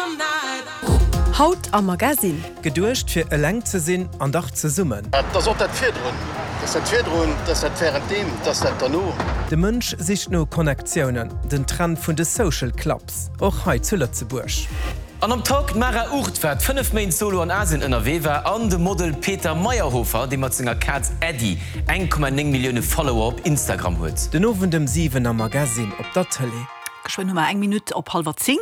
Haut am Magasin. Gedurcht fir e leng ze sinn an Dach ze summen. Das dat Vierdrun. Das Vierdrun, das während dem, das no. De Mënsch sich no Konnektionen, den Trend vun de Social Clubs, och hei zu Lützeburg. An am Tag Mara Urtwert 5 Main Solo an Asien NRW war an de Model Peter Meyerhofer, de mat zinger Katz Eddie 1,9 Millionen Follower op Instagram huet. Den owen dem 7er Magasin op der Tele. Geschwind nur 1 Minute op 9:30.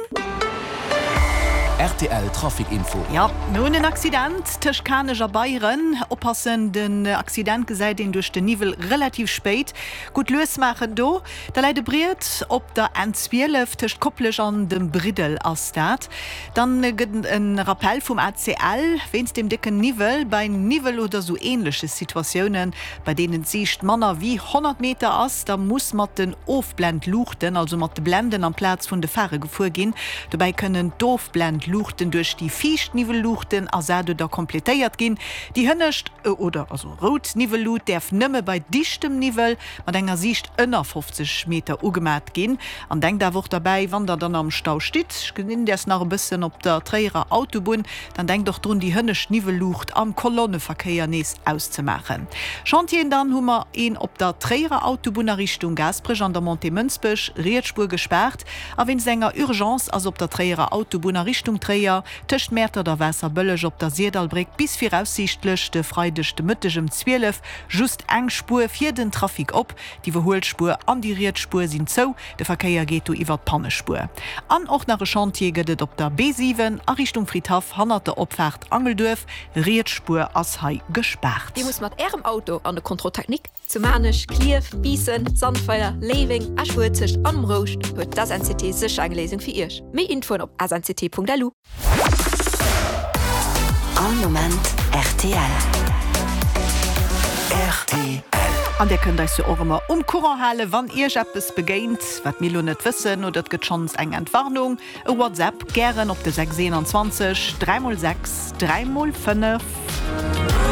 RTL Trafikinfo. Ja, nun ein Accident, Tischkanischer Bayern. Oppassen, den Accident gesagt, den durch den Nivel relativ spät. Gut losmachen do. Da leidet briert, ob der N12 Tisch koppelig an dem Bridel ausstat. Dann gibt ein Rappel vom ACL, wenn es dem dicken Nivel, bei Nivel oder so ähnliche Situationen, bei denen siehst Männer wie 100 Meter aus, da muss man den Aufblend luchten, also mit den Blenden am Platz von der Fahrer vorgehen. Dabei können Doofblend Luchten durch die Fichtnivelluchten also da komplettiert gehen. Die hönnecht oder also Rotnivellut darf nimme bei dichtem Nivel man enger Sicht ënner 50 Meter ugemerkt gehen. An denkt da wo dabei, wann der dann am Stau steht, geninn der nach ein bisschen op der Träger Autobahn, dann denkt doch drum die hönnecht Nivellucht am Kolonneverkehr nees auszumachen. Chantier dann hummer een op der Träger Autobahn Richtung Gasbrich an der Monte Münzbüch Rietspur gesperrt, a wenn Sänger Urgence als op der Träger Autobahn Richtung Träger, Tischcht Mäter der Wässer bëllech op der Seedalbreck bis fir aussichtlech de freidechte Mëttegem 12 just eng Spur fir den Trafik op, die Verholspur an die Rietspur sind zo, de Verkeier geht iwwer Pannespur. An och nach Chantier gëtt op der B7 a Richtung Friedhof hannert der Opfahrt Angeldorf, Rietspur ass hai gesperrt. Die muss mat Ärem Auto an der Kontrolltechnik zu Manisch, Klief, Biesen, Sandfeuer, Leving, Aschwurzech, am Rocht huet das NCT sech eng Lesung fir ihrch. Mei Info op asnct.lu. All Moment RTL. RTL. An der könnt euch so auch immer Kurenhalle, wann ihr etwas begeint, was Milo nicht wissen oder gibt Chance eine Entwarnung. Ein WhatsApp, gern auf der 621 3x6 3x5